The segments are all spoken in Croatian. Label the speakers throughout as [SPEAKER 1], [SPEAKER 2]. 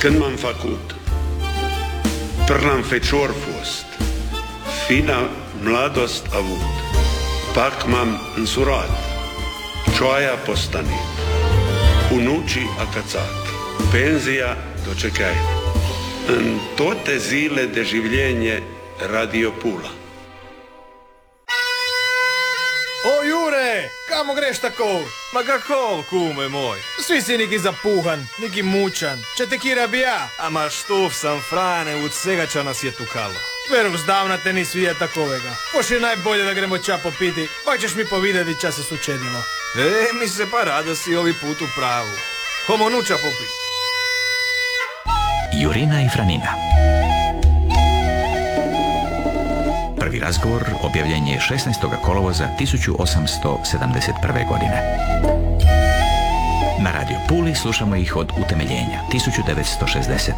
[SPEAKER 1] când m-am făcut, prlam fecior fost, fina mladost avut, pak m-am însurat, cioaia postanit, unucii acățat, penzia dočekaj. În toate zile de življenje Radio Pula.
[SPEAKER 2] O Jure, kamo greš tako?
[SPEAKER 3] Ma kako, kume moj?
[SPEAKER 2] Svi si neki zapuhan, neki mučan. Če te kira bi ja?
[SPEAKER 3] Ama štuf sam Frane, od svega ča nas je tukalo.
[SPEAKER 2] Veruh, zdavna te nis vidjet takovega. Pošli najbolje da gremo ča popiti, pa ćeš mi povidjeti ča se sučedilo.
[SPEAKER 3] Mi se pa rada si ovi put u pravu. Homo nuča popiti.
[SPEAKER 4] Jurina i Franina. Prvi razgovor objavljen je 16. kolovoza 1871. godine. Na Radio Puli slušamo ih od utemeljenja 1960.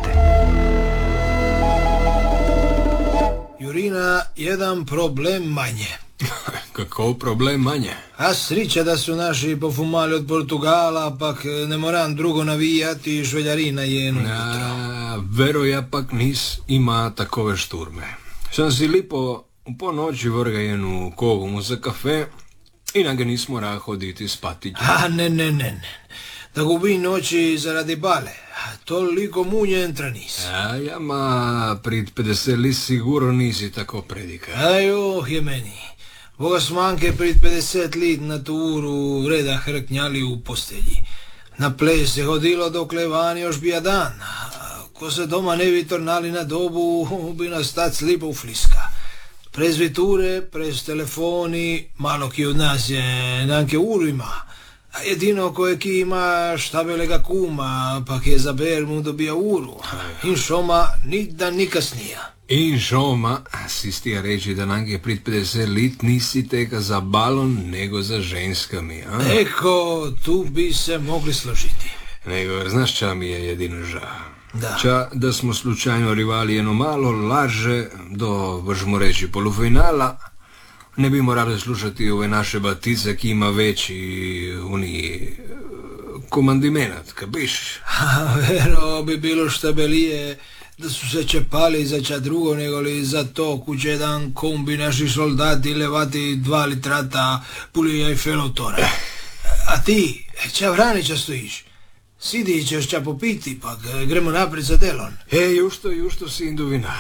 [SPEAKER 5] Jurina, jedan problem manje.
[SPEAKER 6] Kako problem manje?
[SPEAKER 5] A srića da su naši pofumali od Portugala, pak ne moram drugo navijati, žveljarina je unutra.
[SPEAKER 6] Veroja pak nis ima takove šturme. Sam si lipo po noći vrga jednu kogumu za kafe i na ga nismo mora hoditi spati.
[SPEAKER 5] A ne. Da gubi noći zaradi bale. Toliko munje entra nis.
[SPEAKER 6] A jama, prid 50 li sigurno nisi tako predika.
[SPEAKER 5] Ajo, je meni. Boga smanke prid 50 lit na tu uru reda hrknjali u postelji. Na ples je hodilo dokle van još bija dan. Ko se doma ne bi tornali na dobu, bi nas tac lipo u fliska. Prez viture, prez telefoni, malo ki od nas je nanke uru ima. A jedino koje ki ima štabelega kuma, pak je za bermu dobija uru. In šoma ni dan ni kasnija.
[SPEAKER 6] In šoma, si stija reći da nanke prid 50 lit nisi teka za balon nego za ženskami, a?
[SPEAKER 5] Eko, tu bi se mogli složiti.
[SPEAKER 6] Nego, znaš ča mi je jedino ža?
[SPEAKER 5] Da.
[SPEAKER 6] Ča da smo slučajno rivali jedno malo larže do, možemo reći, polufinala, ne bi morali slušati ove naše batice ki ima veći uni komandimenat, kapiš?
[SPEAKER 5] Vero bi bilo štabelije da su se čepali za ča drugo nego li za to kuće jedan kombi naši soldati levati 2 litrata pulija i felotora. A ti, ča vranića stojiš? Sidi ćeš ča popiti, pa gremo naprijed za delon.
[SPEAKER 6] Jušto si induvina.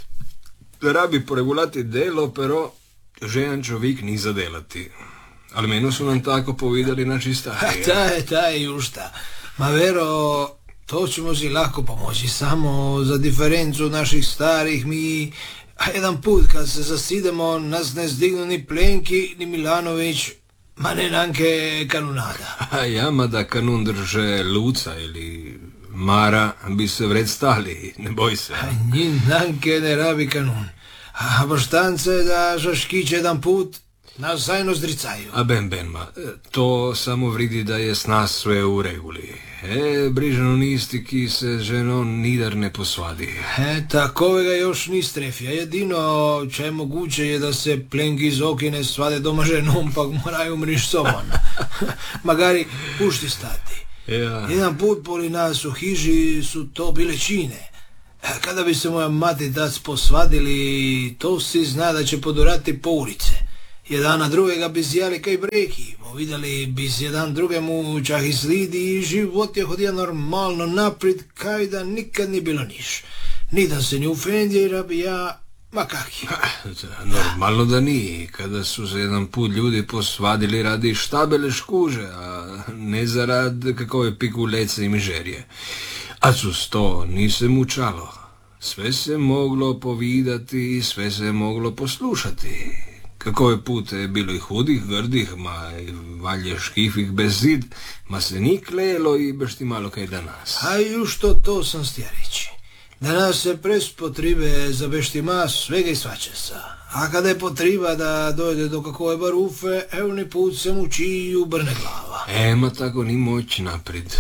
[SPEAKER 6] Rabi poregulati delo, pero žejan čovjek ni zadelati. Ali meno su nam tako povidali naši stari.
[SPEAKER 5] Ta je jušta. Ma vero, to ćemo si lako pomoći. Samo za diferencu naših starih mi... A jedan put kad se zasidemo, nas ne zdignu ni Plenki, ni Milanović, ma ne nanke kanunada.
[SPEAKER 6] A jama da kanun drže Luca ili Mara bi se vred stali, ne boj se.
[SPEAKER 5] Njim nanke ne rabi kanun. A boštance da žaškić jedan put nas zajno zdricaju.
[SPEAKER 6] A benma, to samo vridi da je s nas sve u reguli. Brižano nisti ki se ženo nidar ne posvadi.
[SPEAKER 5] Takovega još ni strefija. Jedino če je moguće je da se Plenki iz okine svade doma ženom, pak moraju mriš sobom. Magari pušti stati.
[SPEAKER 6] Ja.
[SPEAKER 5] Jedan put poli nas u hiži su to bile čine. Kada bi se moja mati tac posvadili, to si zna da će podurati po ulice. Jedan na drugega bi zijali kaj breki, vidjeli bi s jedan drugemu čah i slidi i život je hodija normalno naprijed, kaj da nikad ni bilo niš. Ni da se ni ufendje i rabi ja, ma kaki.
[SPEAKER 6] Normalno da nije, kada su se jedan put ljudi posvadili radi štabele škuže, a ne zarad kakove pikulece i mižerije. A sus to nise mučalo. Sve se moglo povidati i sve se moglo poslušati. Kakove pute je bilo i hudih, grdih, ma i valje škifih bez zid, ma se ni klelo i baš ti malo kaj danas.
[SPEAKER 5] A jušto to sam stija reći. Danas se pres potribe za beštima svega i svačasa. A kada je potriba da dojde do kakove barufe, evni put se muči i ubrne glava.
[SPEAKER 6] Ma tako ni moć naprijed.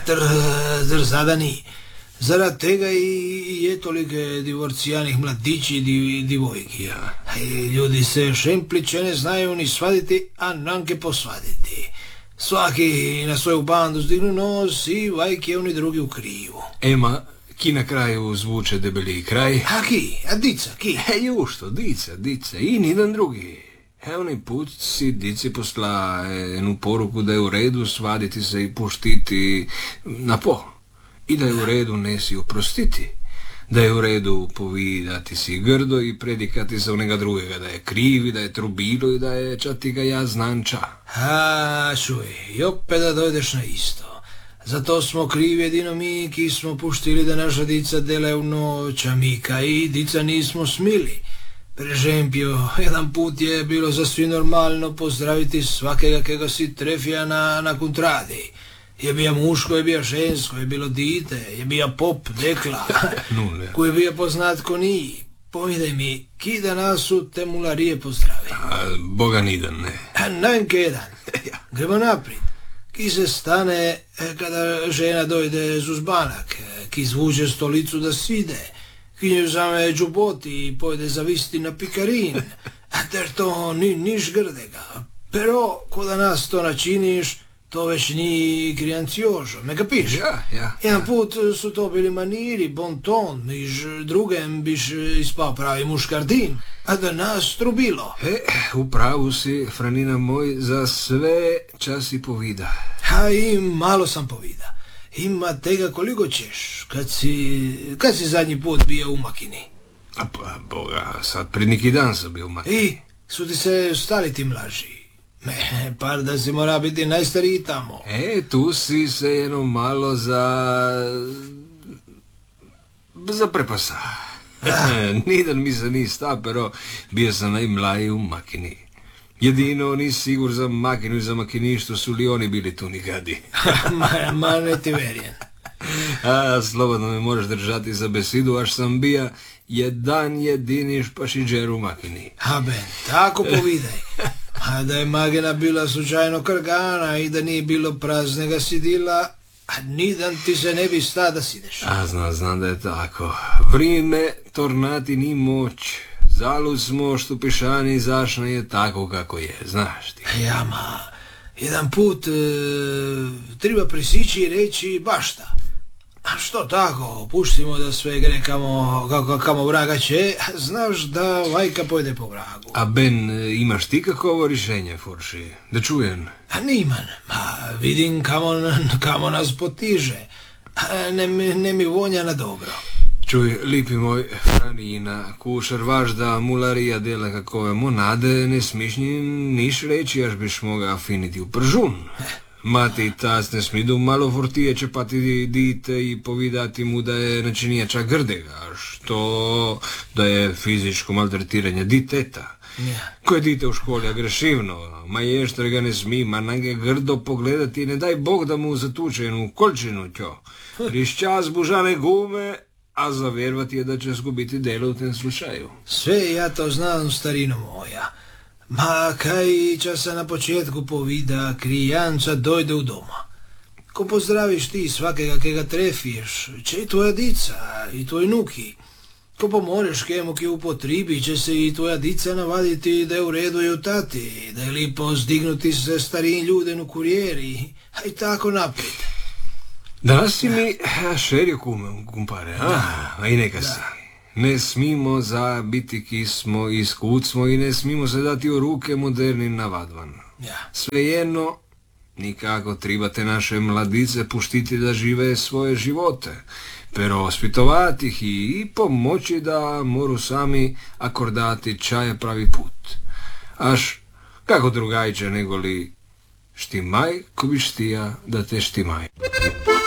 [SPEAKER 5] Zada ni. Zarad tega i je tolike divorcijanih mladići i divojki.
[SPEAKER 6] Ja.
[SPEAKER 5] Ljudi se šempliće ne znaju ni svaditi, a nanke posvaditi. Svaki na svoju bandu zdignu nos i vajke oni drugi u krivu.
[SPEAKER 6] Ma ki na kraju zvuče debelji kraj.
[SPEAKER 5] A dica, ki?
[SPEAKER 6] Jušto, dica i nijedan drugi. Onaj put si dici posla jednu poruku da je u redu svaditi se i puštiti na po. I da je u redu ne si oprostiti. Da je u redu povidati si grdo i predikati za onega drugega, da je krivi, da je trubilo i da je čati ga ja znanča.
[SPEAKER 5] Čuj, i opet da dojdeš na isto. Zato smo krivi jedino mi, ki smo puštili da naša dica delaju noć, a mi kaj dica nismo smili. Prežempio, jedan put je bilo zasvi normalno pozdraviti svakega kega si trefija na kontradi. Je bija muško, je bija žensko, je bilo dite, je bija pop, dekla, koji je bija poznat ko ni. Povidaj mi, ki da nas u te mularije pozdravi?
[SPEAKER 6] Boga nidan, ne.
[SPEAKER 5] Navenke jedan. Gremo naprijed. Ki se stane kada žena dojde z uzbanak, ki zvuče stolicu da side, ki nju zame džuboti i pojde zavisiti na pikarin, ter to niš grdega. Pero, ko da nas to načiniš, to već nije krijanciožo, me ga piše?
[SPEAKER 6] Ja.
[SPEAKER 5] Jedan put su to bili maniri, bon ton, miž drugem biš ispao pravi muškardin, a da nas trubilo.
[SPEAKER 6] Upravu si, Franina moj, za sve časi povida.
[SPEAKER 5] I malo sam povida. Ima tega koliko ćeš, kad si zadnji put bio u Makini?
[SPEAKER 6] Boga, sad pred neki dan sam bio u Makini.
[SPEAKER 5] I, su ti se stali ti mlaži? Par da si mora biti najstariji tamo.
[SPEAKER 6] Tu si se jedno malo za prepasa. Nidan mi se ni sta, pero bio sam najmlaji u Makini. Jedino nisi sigur za Makinu i za makiništvo su li oni bili tu nikadi.
[SPEAKER 5] Ma ne ti verijem.
[SPEAKER 6] Slobodno me možeš držati za besedu, až sam bija jedan jedini špašiđer u Makini.
[SPEAKER 5] Ben, tako povidaj. A da je Magina bila slučajno krgana i da nije bilo praznega sidila, nidan ti se ne bi sta da sideš.
[SPEAKER 6] Znam da je tako. Vrime tornati ni moć. Zalud smo što pišani zašna je tako kako je, znaš ti.
[SPEAKER 5] Jedan put treba prisići i reći bašta. A što tako, puštimo da sve gre kamo vraga će, znaš da vajka pojde po vragu.
[SPEAKER 6] A Ben, imaš ti kakovo rješenje, Forši? Da čujem.
[SPEAKER 5] Niman, vidim kamo nas potiže. Ne mi vonja na dobro.
[SPEAKER 6] Čuj, lipi moj, Franina, kušar vaš da mularija dela kakove monade, ne smiš niš reći, až biš moga finiti u pržun. Mati i tas ne smidu malo fortije čepati dite i povidati mu da je načinija čak grdega, što da je fizičko maltretiranje diteta. Koje dite u školi agrešivno, ma ještre ga ne smi, ma na ga grdo pogledati, ne daj Bog da mu zatuče jednu kolčinu ćo. Rišća zbužane gume, a zavjervati je da će zgubiti delo u tem slučaju.
[SPEAKER 5] Sve ja to znam, starino moja. Ma kaj časa na početku povida, krijanca dojde u doma. Ko pozdraviš ti svakega kega trefiješ, će i tvoja dica, i tvoj nuki. Ko pomoreš kemu ki upotribi, će se i tvoja dica navaditi da je u redu i u tati, da je lipo zdignuti se starijim ljudem u kurijeri, a i tako naprijed.
[SPEAKER 6] Danas si mi šerio kumpare, a i neka si. Ne smimo biti ki smo i skud smo i ne smimo se dati u ruke modernim navadvan. Svejedno, nikako trebate naše mladice puštiti da žive svoje živote, pero ospitovati ih i pomoći da moru sami akordati čaje pravi put. Aš kako drugajče nego li štimaj ko bi štija da te štimaj.